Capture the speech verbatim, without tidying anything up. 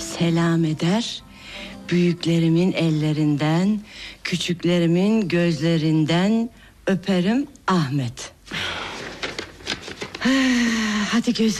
selam eder. Büyüklerimin ellerinden, küçüklerimin gözlerinden öperim Ahmet. Hadi gözüm.